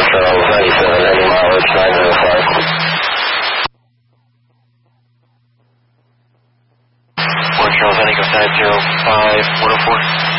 Charles 97, any mileage, 905. Port Charles, Echo 905, 104.